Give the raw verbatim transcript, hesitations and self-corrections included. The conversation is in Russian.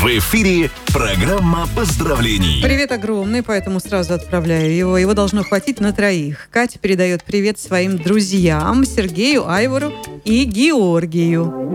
В эфире программа поздравлений. Привет огромный, поэтому сразу отправляю его. Его должно хватить на троих. Катя передает привет своим друзьям Сергею, Айвору и Георгию.